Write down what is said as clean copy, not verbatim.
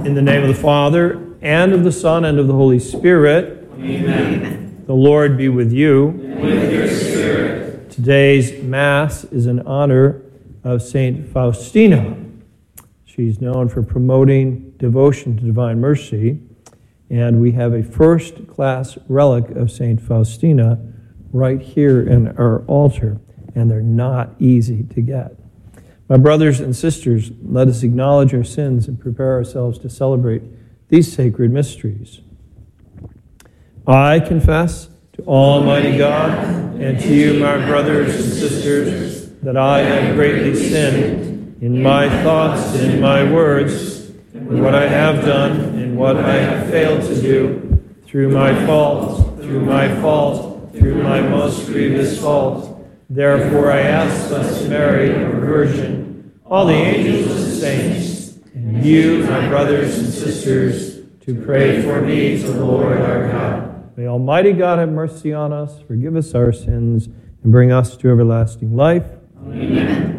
In the name of the Father, and of the Son, and of the Holy Spirit. Amen. The Lord be with you. And with your spirit. Today's Mass is in honor of Saint Faustina. She's known for promoting devotion to divine mercy, and we have a first-class relic of Saint Faustina right here in our altar, and they're not easy to get. My brothers and sisters, let us acknowledge our sins and prepare ourselves to celebrate these sacred mysteries. I confess to Almighty God and to you, my brothers and sisters, that I have greatly sinned in my thoughts and in my words, in what I have done and what I have failed to do, through my fault, through my most grievous fault. Therefore I ask Blessed Mary, our Virgin, all the angels and saints, and you, my brothers and sisters, to pray for me to the Lord our God. May Almighty God have mercy on us, forgive us our sins, and bring us to everlasting life. Amen.